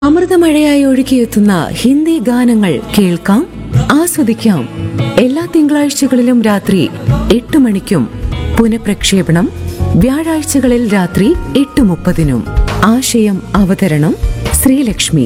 അമൃതമഴയായി ഒഴുകിയെത്തുന്ന ഹിന്ദി ഗാനങ്ങൾ കേൾക്കാം, ആസ്വദിക്കാം. എല്ലാ തിങ്കളാഴ്ചകളിലും രാത്രി 8 മണിക്കും പുനഃപ്രക്ഷേപണം വ്യാഴാഴ്ചകളിൽ രാത്രി 8:30. ആശയം അവതരണം ശ്രീലക്ഷ്മി.